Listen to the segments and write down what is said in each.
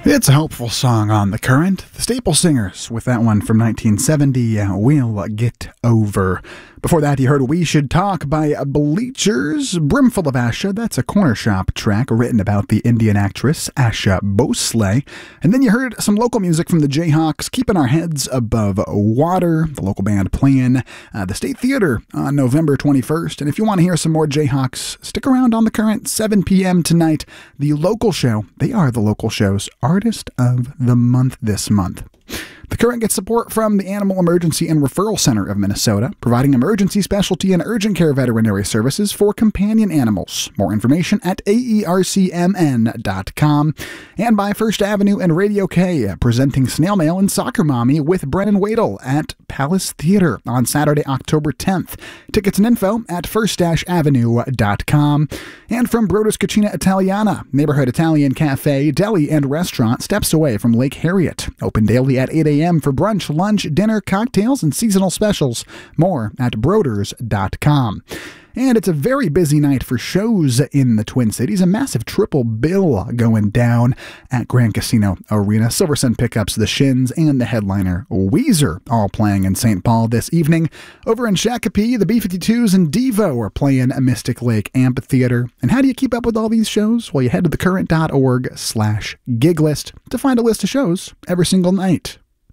It's a hopeful song on the current. The Staple Singers with that one from 1970, We'll Get Over. Before that, you heard We Should Talk by Bleachers, Brimful of Asha. That's a corner shop track written about the Indian actress Asha Bhosle. And then you heard some local music from the Jayhawks, Keeping Our Heads Above Water, the local band playing the State Theater on November 21st. And if you want to hear some more Jayhawks, stick around on the current, 7 p.m. tonight. The local show, they are the local show's Artist of the Month this month. The Current gets support from the Animal Emergency and Referral Center of Minnesota, providing emergency specialty and urgent care veterinary services for companion animals. More information at aercmn.com. And by First Avenue and Radio K, presenting Snail Mail and Soccer Mommy with Brennan Wadel at Palace Theater on Saturday, October 10th. Tickets and info at first-avenue.com. And from Broder's Cucina Italiana, neighborhood Italian cafe, deli, and restaurant steps away from Lake Harriet. Open daily at 8 a.m. for brunch, lunch, dinner, cocktails, and seasonal specials. More at broders.com. And it's a very busy night for shows in the Twin Cities. A massive triple bill going down at Grand Casino Arena. Silver Sun Pickups, The Shins, and the headliner Weezer all playing in St. Paul this evening. Over in Shakopee, the B-52s and Devo are playing at Mystic Lake Amphitheater. And how do you keep up with all these shows? Well, you head to thecurrent.org/gig list to find a list of shows every single night.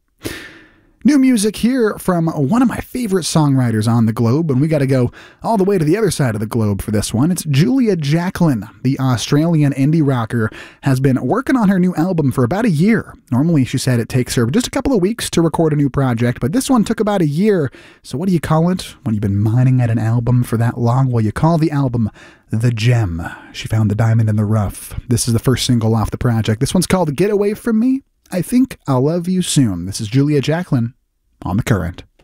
New music here from one of my favorite songwriters on the globe, and we got to go all the way to the other side of the globe for this one. It's Julia Jacklin, the Australian indie rocker, has been working on her new album for about a year. Normally, she said it takes her just a couple of weeks to record a new project, but this one took about a year. So what do you call it when you've been mining at an album for that long? Well, you call the album The Gem. She found the diamond in the rough. This is the first single off the project. This one's called Get Away From Me. I Think I'll Love You Soon. This is Julia Jacklin on The Current.